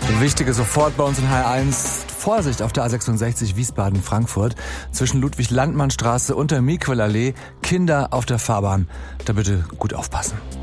Wichtige sofort bei uns in HR1. Vorsicht auf der A66 Wiesbaden-Frankfurt. Zwischen Ludwig-Landmann-Straße und der Miquelallee. Kinder auf der Fahrbahn. Da bitte gut aufpassen.